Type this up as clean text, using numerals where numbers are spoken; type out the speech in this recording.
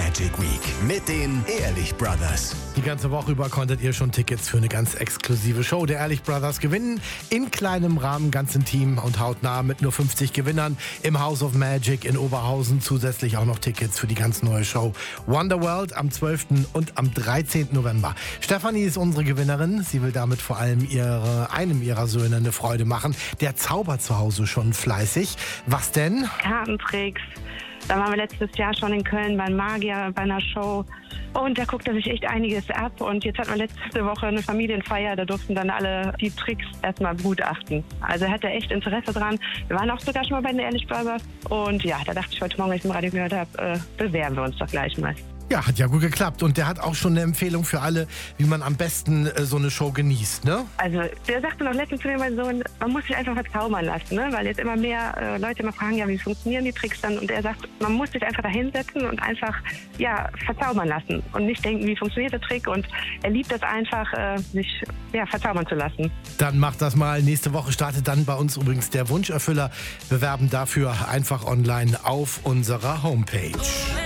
Magic Week mit den Ehrlich Brothers. Die ganze Woche über konntet ihr schon Tickets für eine ganz exklusive Show der Ehrlich Brothers gewinnen. In kleinem Rahmen, ganz intim und hautnah mit nur 50 Gewinnern im House of Magic in Oberhausen. Zusätzlich auch noch Tickets für die ganz neue Show Wonderworld am 12. und am 13. November. Stefanie ist unsere Gewinnerin. Sie will damit vor allem einem ihrer Söhne eine Freude machen. Der zaubert zu Hause schon fleißig. Was denn? Kartentricks. Da waren wir letztes Jahr schon in Köln beim Magier, bei einer Show. Und da guckte sich echt einiges ab. Und jetzt hatten wir letzte Woche eine Familienfeier. Da durften dann alle die Tricks erstmal begutachten. Also er hatte echt Interesse dran. Wir waren auch sogar schon mal bei den Ehrlich Brothers. Und ja, da dachte ich heute Morgen, als ich im Radio gehört habe, bewerben wir uns doch gleich mal. Ja, hat ja gut geklappt. Und der hat auch schon eine Empfehlung für alle, wie man am besten so eine Show genießt, ne? Also der sagte noch letztens zu mir, mein Sohn, man muss sich einfach verzaubern lassen, ne? Weil jetzt immer mehr Leute immer fragen, ja, wie funktionieren die Tricks dann? Und er sagt, man muss sich einfach da hinsetzen und einfach, ja, verzaubern lassen. Und nicht denken, wie funktioniert der Trick? Und er liebt es einfach, sich verzaubern zu lassen. Dann macht das mal. Nächste Woche startet dann bei uns übrigens der Wunscherfüller. Bewerben dafür einfach online auf unserer Homepage.